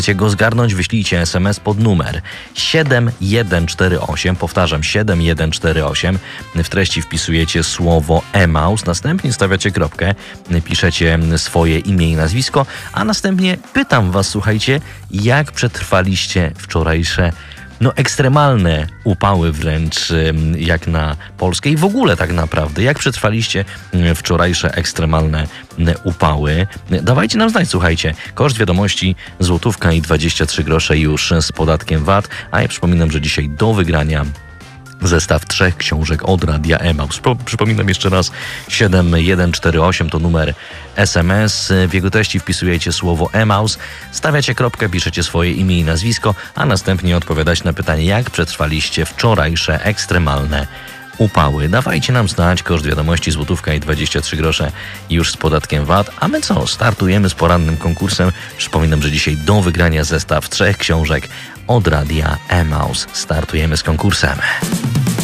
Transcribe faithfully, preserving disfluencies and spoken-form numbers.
Chcecie go zgarnąć, wyślijcie es em es pod numer siedem jeden cztery osiem, powtarzam siedem jeden cztery osiem. W treści wpisujecie słowo Emaus, następnie stawiacie kropkę, piszecie swoje imię i nazwisko, a następnie pytam was, słuchajcie, jak przetrwaliście wczorajsze no ekstremalne upały wręcz jak na Polskę i w ogóle tak naprawdę. Jak przetrwaliście wczorajsze ekstremalne upały? Dawajcie nam znać, słuchajcie. Koszt wiadomości złotówka i dwadzieścia trzy grosze już z podatkiem V A T, a ja przypominam, że dzisiaj do wygrania zestaw trzech książek od Radia Emaus. Przypominam jeszcze raz, siedem jeden cztery osiem to numer es em es. W jego treści wpisujecie słowo Emaus, stawiacie kropkę, piszecie swoje imię i nazwisko, a następnie odpowiadacie na pytanie, jak przetrwaliście wczorajsze ekstremalne upały. Dawajcie nam znać, koszt wiadomości złotówka i dwadzieścia trzy grosze już z podatkiem V A T. A my co? Startujemy z porannym konkursem. Przypominam, że dzisiaj do wygrania zestaw trzech książek od Radia Emaus. Startujemy z konkursem.